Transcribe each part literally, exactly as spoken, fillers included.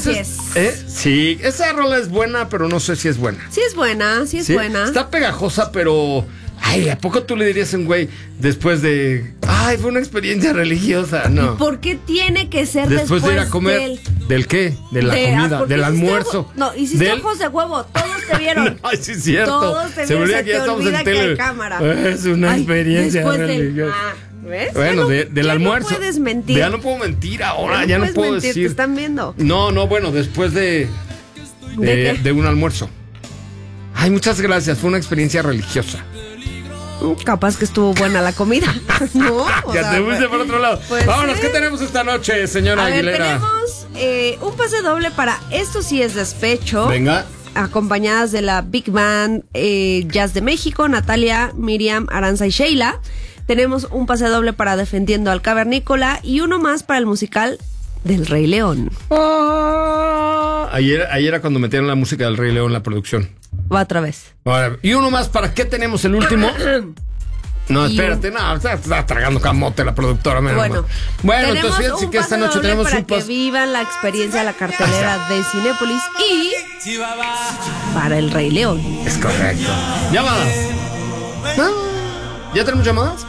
es, ¿eh? Sí, esa rola es buena, pero no sé si es buena. Sí es buena, sí es ¿Sí? buena. Está pegajosa, pero... Ay, ¿a poco tú le dirías a un güey después de... Ay, fue una experiencia religiosa? No. ¿Y por qué tiene que ser después, después de ir a comer? Del, ¿Del qué? De la de, comida, del almuerzo. No, hiciste del... ojos de huevo, todos te vieron. Ay, sí es cierto. Todos te vieron, se, se que ya estamos en tele. Hay cámara. Es una Ay, experiencia religiosa. Ah, ¿ves? Bueno, no, de, del ya almuerzo. No puedes mentir. Ya no puedo mentir ahora, ya no, ya no puedo mentir, decir. Te están viendo. No, no, bueno, después de... ¿De, ¿De, de un almuerzo. Ay, muchas gracias, fue una experiencia religiosa. Capaz que estuvo buena la comida. No, ya sea, te fuiste por otro lado. Pues, vámonos, ¿qué tenemos esta noche, señora a Aguilera? Ver, tenemos eh, un pase doble para Esto sí es despecho. Venga. Acompañadas de la Big Band eh, Jazz de México, Natalia, Miriam, Aranza y Sheila. Tenemos un pase doble para Defendiendo al Cavernícola y uno más para el musical del Rey León. Ah, ayer, ayer era cuando metieron la música del Rey León en la producción. Va otra vez. Ahora, y uno más, ¿para qué tenemos el último? No, espérate, no, está, está tragando camote la productora. Mira, bueno, bueno entonces fíjense que esta noche tenemos para un pas... que vivan la experiencia de la cartelera de Cinépolis y para el Rey León. Es correcto. ¿Llamadas? ¿No? ¿Ya tenemos llamadas?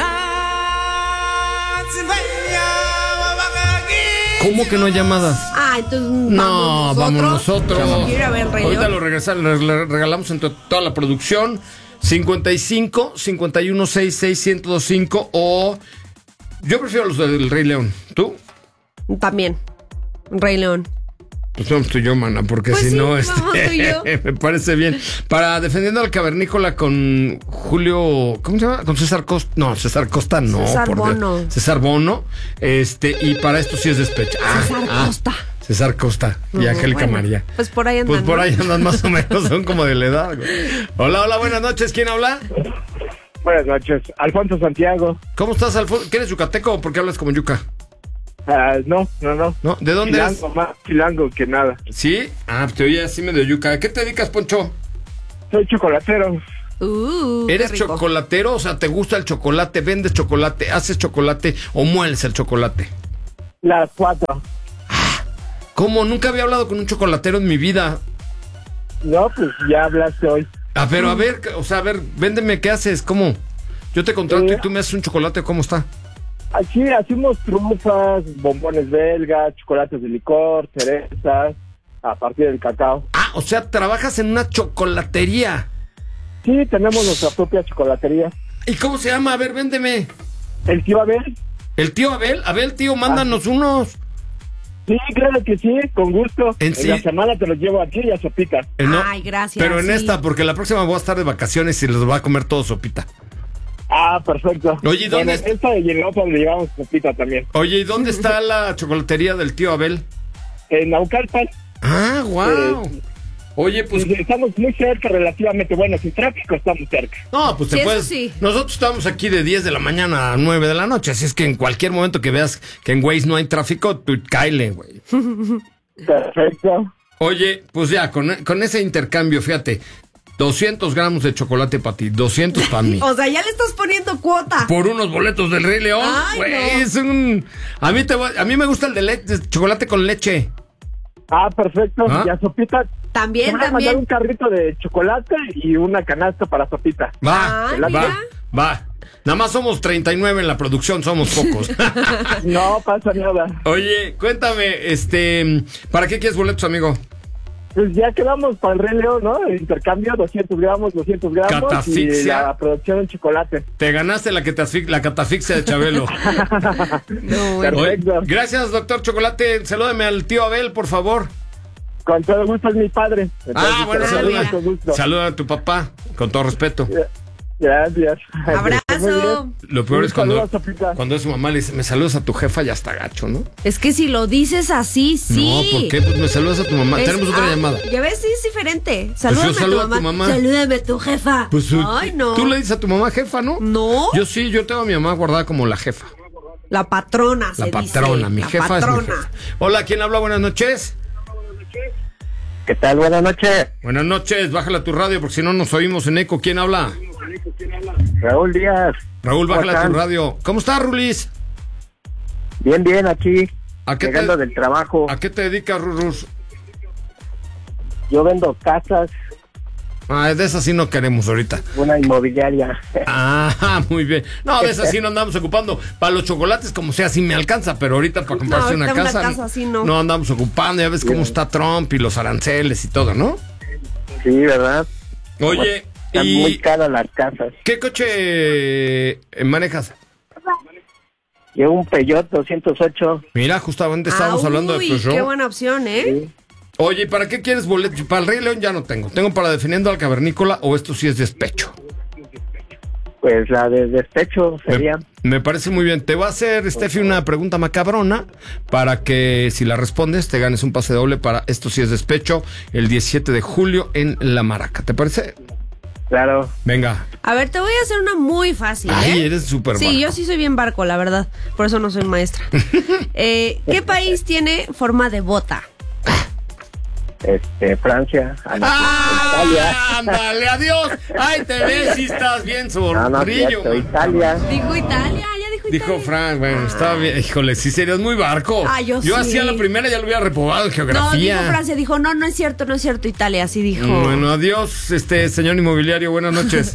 ¿Cómo que no hay llamadas? Ah, entonces no, vamos nosotros. Vamos ir a ver el Rey Ahorita León. lo regresamos, le regalamos entre toda la producción. cincuenta y cinco, cincuenta y uno, sesenta y seis, ciento veinticinco o... Yo prefiero los del Rey León. ¿Tú? También. Rey León. Pues vamos tú y yo, mana, porque pues si sí, no, este, me parece bien. Para Defendiendo al Cavernícola con Julio, ¿cómo se llama? Con César Costa, no, César Costa no. César por Bono. Dios. César Bono, este, y para Esto sí es despecho. Ah, César ah, Costa. César Costa y no, Angélica bueno, María. Pues por ahí andan. Pues por ¿no? ahí andan más o menos, son como de la edad. Güey. Hola, hola, buenas noches, ¿quién habla? Buenas noches, Alfonso Santiago. ¿Cómo estás, Alfonso? ¿Qué eres yucateco o por qué hablas como yuca? Uh, no, no, no. ¿No? ¿De dónde chilango, eres? Más chilango que nada. ¿Sí? Ah, te oía así medio yuca. ¿A qué te dedicas, Poncho? Soy chocolatero. Uh, ¿Eres chocolatero? O sea, ¿te gusta el chocolate? ¿Vendes chocolate? ¿Haces chocolate o mueles el chocolate? Las cuatro. ¿Cómo? Nunca había hablado con un chocolatero en mi vida. No, pues ya hablaste hoy. Ah, pero a ver, o sea, a ver, véndeme, ¿qué haces? ¿Cómo? Yo te contrato eh, y tú me haces un chocolate, ¿cómo está? Aquí hacemos trufas, bombones belgas, chocolates de licor, cerezas, a partir del cacao. Ah, o sea, trabajas en una chocolatería. Sí, tenemos nuestra propia chocolatería. ¿Y cómo se llama? A ver, véndeme. ¿El tío Abel? ¿El tío Abel? Abel, tío, mándanos ah. unos. Sí, claro que sí, con gusto. En, en sí. la semana te los llevo aquí y a Sopita. Eh, no, Ay, gracias. Pero en sí. esta, porque la próxima voy a estar de vacaciones y les voy a comer todo sopita. Ah, perfecto. Oye, ¿dónde bueno, está? esta de Hielopa le llevamos Sopita también. Oye, ¿y dónde está la chocolatería del tío Abel? En Naucalpan. Ah, wow. Eh, Oye, pues... Estamos muy cerca relativamente, bueno, sin tráfico estamos cerca. No, pues te sí, puedes... Sí. Nosotros estamos aquí de diez de la mañana a nueve de la noche, así es que en cualquier momento que veas que en Waze no hay tráfico, tú cáele, güey. Perfecto. Oye, pues ya, con, con ese intercambio, fíjate, doscientos gramos de chocolate para ti, doscientos para mí. O sea, ya le estás poniendo cuota. Por unos boletos del Rey León, güey, no. Es un... A mí, te voy... a mí me gusta el de, le... de chocolate con leche. Ah, perfecto. ¿Ah? Y a Sopita... También, te voy a también. mandar un carrito de chocolate y una canasta para Sopita. Va, ah, va, mira. va. Nada más somos treinta y nueve en la producción, somos pocos. No pasa nada. Oye, cuéntame, este, ¿para qué quieres boletos, amigo? Pues ya quedamos para el Rey León, ¿no? El intercambio, doscientos gramos, doscientos gramos. Catafixia. Y la producción en chocolate. Te ganaste la, que te asfix- la catafixia de Chabelo. No, bueno. Perfecto. Oye, gracias, doctor Chocolate. Salúdame al tío Abel, por favor. Con todo gusto, es mi padre. Entonces, Ah, bueno, saluda. con gusto. Saluda a tu papá, con todo respeto. Gracias. Abrazo. Lo peor Un es cuando, saludo, Sopita. cuando es su mamá le dice, me saludas a tu jefa y hasta gacho, ¿no? Es que si lo dices así, sí. No, ¿por qué? Pues me saludas a tu mamá. Es- Tenemos otra ah, llamada. Ya ves, sí es diferente. Salúdame yo saludo a, tu mamá. a tu mamá. Salúdame a tu jefa. Pues Ay, no. tú le dices a tu mamá jefa, ¿no? No. Yo sí, yo tengo a mi mamá guardada como la jefa. La patrona, La se patrona, dice. mi La jefa patrona. es mi jefa. Hola, ¿quién habla? Buenas noches. ¿Qué tal? Buenas noches. Buenas noches, bájala tu radio porque si no nos oímos en eco. ¿Quién habla? Raúl Díaz. Raúl, bájala ¿Cómo tu están? radio. ¿Cómo estás, Rulis? Bien, bien, aquí. ¿A qué, Llegando te, del trabajo. ¿A qué te dedicas, Rurus? Yo vendo casas. Ah, de esas sí no queremos ahorita. Una inmobiliaria. Ah, muy bien. No, de esas sí no andamos ocupando. Para los chocolates, como sea, sí me alcanza, pero ahorita para comprarse No, una ahorita casa, una casa sí no. no andamos ocupando. Ya ves cómo está Trump y los aranceles y todo, ¿no? Sí, ¿verdad? Oye, Están y muy caras las casas. ¿qué coche eh, manejas? Yo un Peugeot doscientos ocho. Mira, justamente estábamos Ah, hablando uy, de tu show. qué buena opción, ¿eh? Sí. Oye, ¿y para qué quieres boletos? Para el Rey León ya no tengo. ¿Tengo para Defendiendo al Cavernícola o esto sí es despecho? Pues la de despecho sería. Me, me parece muy bien. Te va a hacer, Steffi, una pregunta macabrona para que si la respondes te ganes un pase doble para Esto sí es despecho el diecisiete de julio en La Maraca. ¿Te parece? Claro. Venga. A ver, te voy a hacer una muy fácil, ¿eh? Ay, eres súper Sí, barco. yo sí soy bien barco, la verdad. Por eso no soy maestra. eh, ¿Qué país tiene forma de bota? Este, Francia. ¡Ah! Italia. ¡Ándale, adiós! ¡Ay, te ves! Sí estás bien No, no, sombrillo. cierto, man. Italia. Dijo Italia, ya dijo Italia. Dijo Frank, bueno, estaba bien. Híjole, sí serías muy barco. Ah, yo sí. hacía la primera, ya lo hubiera reprobado en No, geografía. dijo Francia, dijo, no, no es cierto, no es cierto, Italia, así dijo. Bueno, adiós, este señor inmobiliario, buenas noches.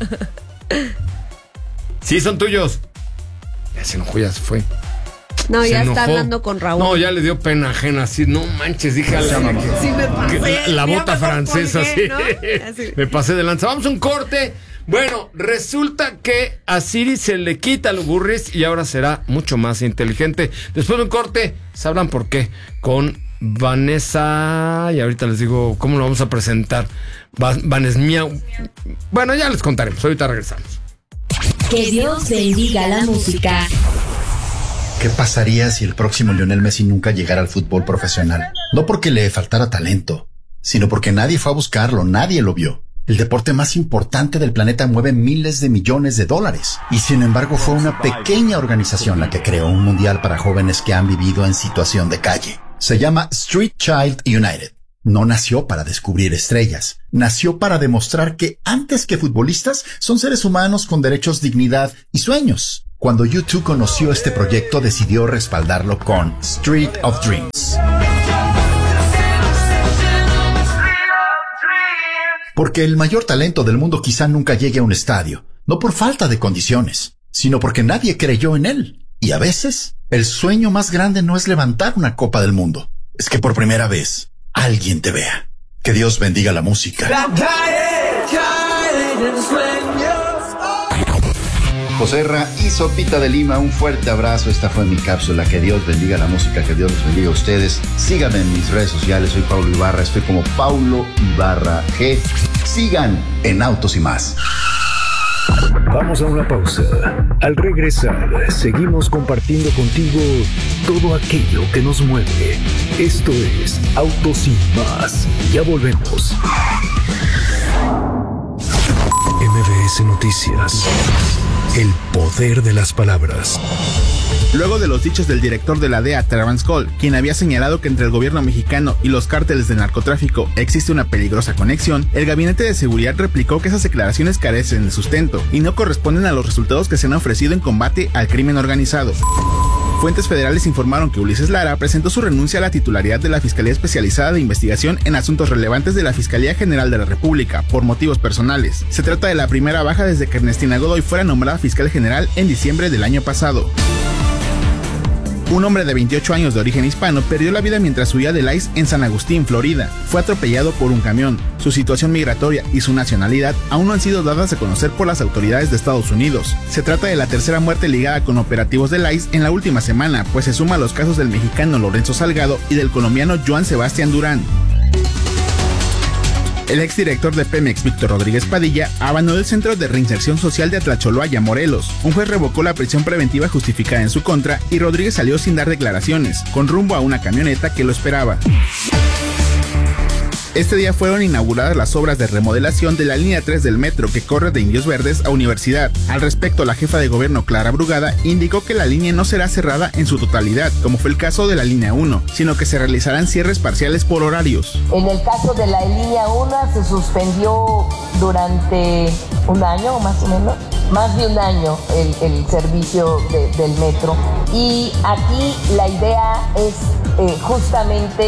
Sí, son tuyos. Ya se enojó, ya se fue. No, Se ya enojó. está hablando con Raúl. No, ya le dio pena ajena, así, no manches, dije a la, Sí me pasé. que- la ya bota me francesa, colgué, sí. ¿no? Así. Me pasé de lanza. Vamos a un corte. Bueno, resulta que a Siri se le quita los burris y ahora será mucho más inteligente. Después de un corte, sabrán por qué. Con Vanessa, y ahorita les digo cómo lo vamos a presentar. Va- Vanessa Miau. Bueno, ya les contaremos. Ahorita regresamos. Que Dios bendiga la música. ¿Qué pasaría si el próximo Lionel Messi nunca llegara al fútbol profesional? No porque le faltara talento, sino porque nadie fue a buscarlo, nadie lo vio. El deporte más importante del planeta mueve miles de millones de dólares. Y sin embargo fue una pequeña organización la que creó un mundial para jóvenes que han vivido en situación de calle. Se llama Street Child United. No nació para descubrir estrellas. Nació para demostrar que antes que futbolistas son seres humanos con derechos, dignidad y sueños. Cuando U dos conoció este proyecto, decidió respaldarlo con Street of Dreams. Porque el mayor talento del mundo quizá nunca llegue a un estadio, no por falta de condiciones, sino porque nadie creyó en él. Y a veces, el sueño más grande no es levantar una Copa del Mundo, es que por primera vez alguien te vea. Que Dios bendiga la música. Joserra y Sopita de Lima, un fuerte abrazo. Esta fue mi cápsula. Que Dios bendiga la música, que Dios los bendiga a ustedes. Síganme en mis redes sociales. Soy Paulo Ibarra, estoy como Paulo Ibarra G. Sigan en Autos y Más. Vamos a una pausa. Al regresar, seguimos compartiendo contigo todo aquello que nos mueve. Esto es Autos y Más. Ya volvemos. M V S Noticias. El poder de las palabras. Luego de los dichos del director de la D E A, Terrence Cole, quien había señalado que entre el gobierno mexicano y los cárteles del narcotráfico existe una peligrosa conexión, el Gabinete de Seguridad replicó que esas declaraciones carecen de sustento y no corresponden a los resultados que se han ofrecido en combate al crimen organizado. Fuentes federales informaron que Ulises Lara presentó su renuncia a la titularidad de la Fiscalía Especializada de Investigación en Asuntos Relevantes de la Fiscalía General de la República por motivos personales. Se trata de la primera baja desde que Ernestina Godoy fuera nombrada fiscal general en diciembre del año pasado. Un hombre de veintiocho años de origen hispano perdió la vida mientras huía del I C E en San Agustín, Florida. Fue atropellado por un camión. Su situación migratoria y su nacionalidad aún no han sido dadas a conocer por las autoridades de Estados Unidos. Se trata de la tercera muerte ligada con operativos del I C E en la última semana, pues se suma a los casos del mexicano Lorenzo Salgado y del colombiano Joan Sebastián Durán. El exdirector de Pemex, Víctor Rodríguez Padilla, abandonó el Centro de Reinserción Social de Atlacholoaya, Morelos. Un juez revocó la prisión preventiva justificada en su contra y Rodríguez salió sin dar declaraciones, con rumbo a una camioneta que lo esperaba. Este día fueron inauguradas las obras de remodelación de la línea tres del metro que corre de Indios Verdes a Universidad. Al respecto, la jefa de gobierno Clara Brugada indicó que la línea no será cerrada en su totalidad, como fue el caso de la línea uno, sino que se realizarán cierres parciales por horarios. En el caso de la línea uno se suspendió durante un año o más o menos, más de un año el, el servicio de, del metro. Y aquí la idea es eh, justamente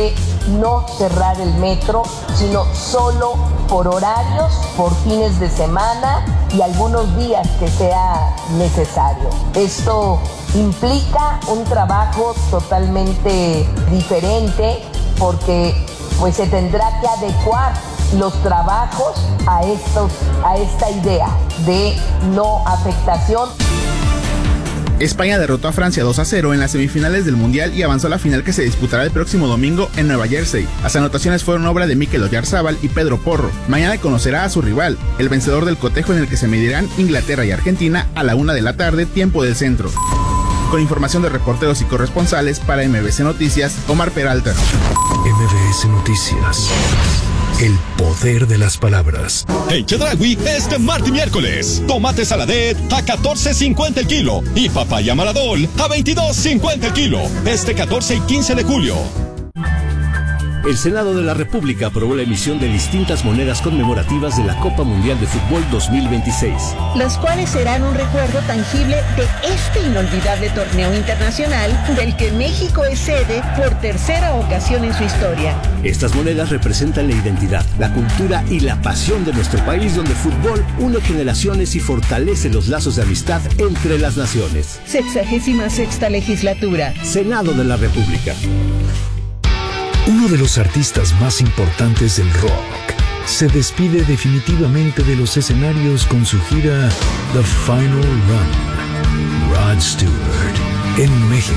no cerrar el metro, sino solo por horarios, por fines de semana y algunos días que sea necesario. Esto implica un trabajo totalmente diferente porque pues se tendrá que adecuar los trabajos a estos, a esta idea de no afectación. España derrotó a Francia dos a cero en las semifinales del Mundial y avanzó a la final que se disputará el próximo domingo en Nueva Jersey. Las anotaciones fueron obra de Mikel Oyarzabal y Pedro Porro. Mañana conocerá a su rival, el vencedor del cotejo en el que se medirán Inglaterra y Argentina a la una de la tarde, tiempo del centro. Con información de reporteros y corresponsales para M B S Noticias, Omar Peralta. M B S Noticias. El poder de las palabras. En Chedraui, este martes y miércoles, tomate saladet a catorce cincuenta el kilo y papaya maradol a veintidós cincuenta el kilo. Este catorce y quince de julio. El Senado de la República aprobó la emisión de distintas monedas conmemorativas de la Copa Mundial de Fútbol dos mil veintiséis. Las cuales serán un recuerdo tangible de este inolvidable torneo internacional del que México es sede por tercera ocasión en su historia. Estas monedas representan la identidad, la cultura y la pasión de nuestro país, donde el fútbol une generaciones y fortalece los lazos de amistad entre las naciones. Sexagésima sexta legislatura. Senado de la República. Uno de los artistas más importantes del rock se despide definitivamente de los escenarios con su gira The Final Run. Rod Stewart, en México.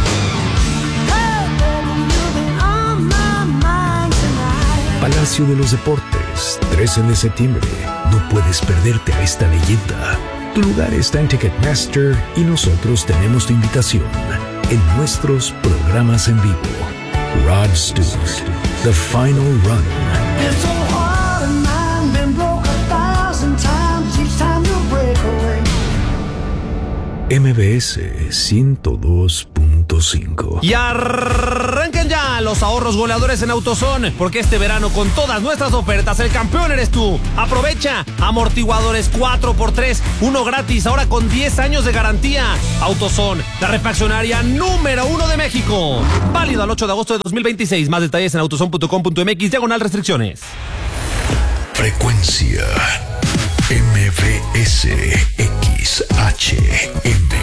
Palacio de los Deportes, trece de septiembre. No puedes perderte a esta leyenda. Tu lugar está en Ticketmaster y nosotros tenemos tu invitación en nuestros programas en vivo. Rod Stewart, The Final Run. M B S ciento dos punto cinco. Y arranquen ya los ahorros goleadores en AutoZone, porque este verano con todas nuestras ofertas el campeón eres tú. Aprovecha amortiguadores cuatro por tres, uno gratis, ahora con diez años de garantía. AutoZone, la refaccionaria número uno de México. Válido al ocho de agosto de dos mil veintiséis. Más detalles en autozone punto com punto mx, diagonal restricciones. Frecuencia M B S X H M.